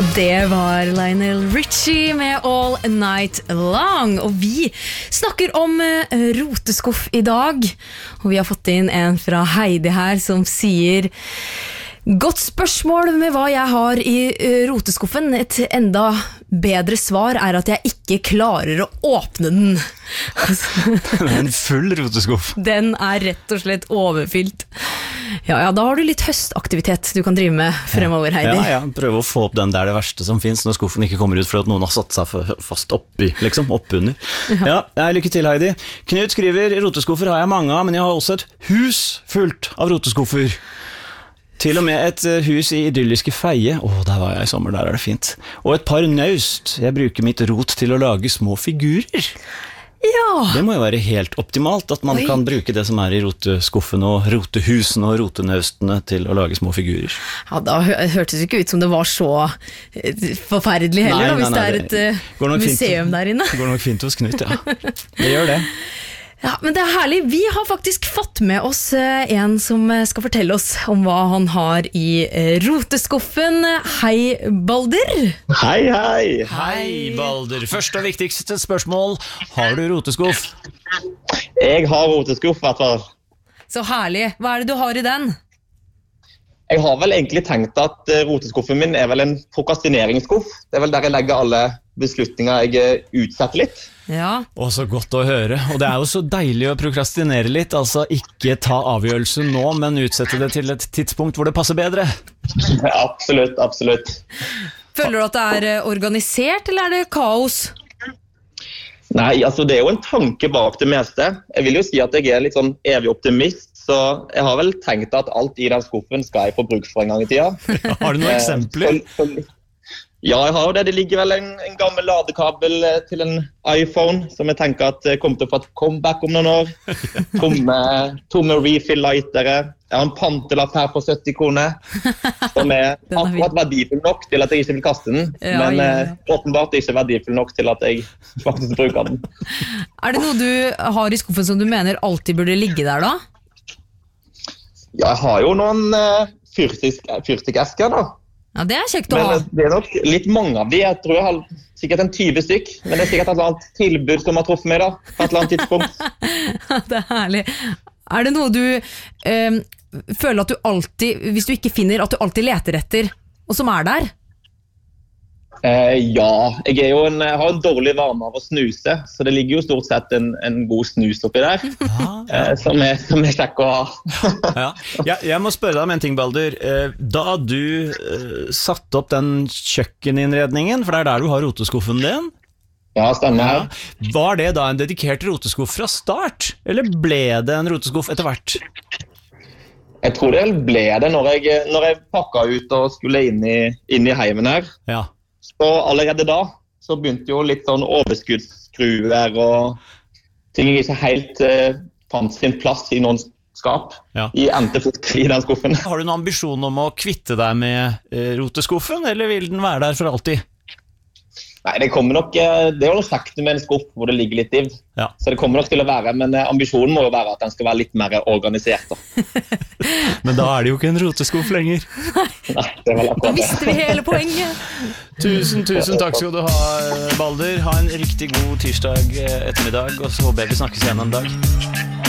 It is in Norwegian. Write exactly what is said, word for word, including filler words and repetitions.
Det var Lionel Richie med All Night Long. Og vi snakker om uh, roteskuff i dag. Og vi har fått inn en fra Heidi her som sier: godt spørsmål med hva jeg har i uh, roteskuffen. Et enda bedre svar er at jeg ikke klarer å åpne den. Den er en full roteskuff. Den er rett og slett overfylt. Ja, ja, da har du litt høstaktivitet du kan drive med fremover, Heidi. Ja, ja, prøve å få opp den der det verste som finnes når skuffen ikke kommer ut for at noen har satt seg fast oppi, liksom, oppunder. Ja, ja, lykke til, Heidi. Knut skriver: roteskuffer har jeg mange av, men jeg har også et hus fullt av roteskuffer. Til og med et hus i idylliske Feie. Åh, der var jeg i sommer, der er det fint. Og et par naust. Jeg bruker mitt rot til å lage små figurer. Ja. Det må jo være helt optimalt at man Oi. Kan bruke det som er i roteskuffen og rotehusene og rotenaustene til å lage små figurer. Ja, da hørtes det ikke ut som det var så forferdelig heller, nei, da, hvis nei, nei, det er et uh, museum fint, der inne. Det går nok fint hos Knut, ja. Det gjør det. Ja, men det er herlig. Vi har faktisk fått med oss uh, en som skal fortelle oss om hva han har i uh, roteskuffen. Hei, Balder. Hei, hei. Hei, Balder. Første og viktigste spørsmål: har du roteskuff? Jeg har roteskuff, i hvert fall. Så herlig. Hva er det du har i den? Jeg har vel egentlig tenkt at uh, roteskuffen min er vel en prokrastineringsskuff. Det er vel der jeg legger alle beslutninger jeg utsetter litt. Ja. Og så godt å høre. Og det er jo så deilig å prokrastinere litt. Altså ikke ta avgjørelsen nå, men utsette det til et tidspunkt hvor det passer bedre. Ja, absolutt, absolutt. Føler du at det er organisert, eller er det kaos? Nei, altså det er jo en tanke bak det meste. Jeg vil jo si at jeg er litt sånn evig optimist, så jeg har vel tenkt at alt i den skuffen skal jeg få bruk for en gang i tida. Ja, har du noen eksempler? Så, så, ja, jeg har jo det. Det ligger vel en, en gammel ladekabel til en iPhone som jeg tenker at kommer til å få et comeback om noen år. Tomme, tomme refill-lightere. Jeg har en pantelapp her på sytti kroner, som er akkurat verdifull nok til at jeg ikke vil kaste den, ja, men ja, ja. åpenbart ikke verdifull nok til at jeg faktisk bruker den. Er det noe du har i skuffen som du mener alltid burde ligge der da? Ja, jeg har jo noen uh, fyrstikkesker da. Ja, det er kjekt å men, ha. Det er nok litt mange av de. Jeg tror jeg har sikkert en tyve stykk, men det er sikkert et eller annet tilbud som har truffet meg da, på et eller annet tidspunkt. Det er herlig. Er det noe du um, føler at du alltid, hvis du ikke finner, at du alltid leter etter, og som er der? Eh, ja, jeg, er jo en, jeg har en dårlig vane av å snuse, så det ligger jo stort sett en, en god snus oppi der, ah, ja. eh, som, er, som er kjekk å ha. Ja. Jeg, jeg må spørre deg om en ting, Balder. Eh, da du eh, satte opp den kjøkkeninnredningen, for det er der du har roteskuffen din, ja, stemmer. Ja. Var det da en dedikert roteskuff fra start, eller ble det en roteskuff etter hvert? Jeg tror det ble det når jeg, når jeg pakket ut og skulle inn i, inn i heimen her. Ja. Så allerede da så begynte jo litt sånn overskuddsskruer og ting jeg ikke helt eh, fant sin plass i noen skap. Ja. I endte fort i den skuffen. Har du noen ambisjon om å kvitte deg med eh, roteskuffen, eller vil den være der for alltid? Nei, det kommer nok, det er jo noe sagt med en skuff hvor det ligger litt div, ja. Så det kommer nok til å være, men ambisjonen må jo være at den skal være litt mer organisert da. Men da er det jo ikke en roteskuff lenger. Nei, det var akkurat det. Da visste vi hele poenget. Tusen, tusen takk skal du ha, Balder. Ha en riktig god tirsdag ettermiddag, og så håper jeg vi snakkes igjen en dag.